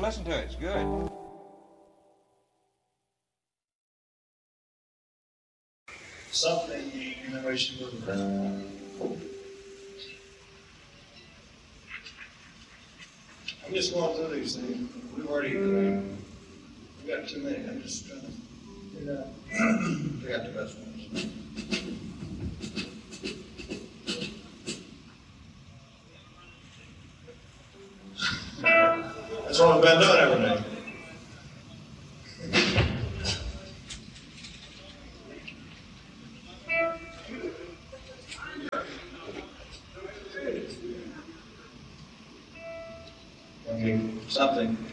Listen to it. It's good. Something you know we should look at. I'm just going through these things. We've already we got too many. I'm just trying to figure out. We got the best ones. That's what we've been doing every day. Okay, something.